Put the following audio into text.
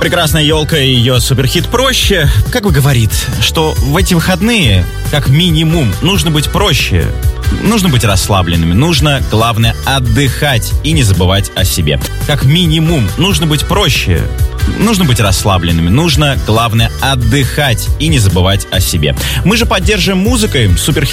Прекрасная елка и ее суперхит «Проще» как бы говорит, что в эти выходные, как минимум, нужно быть проще. Нужно быть расслабленными, нужно, главное, отдыхать и не забывать о себе. Как минимум, нужно быть проще. Нужно быть расслабленными, нужно, главное, отдыхать и не забывать о себе. Мы же поддерживаем музыкой суперхит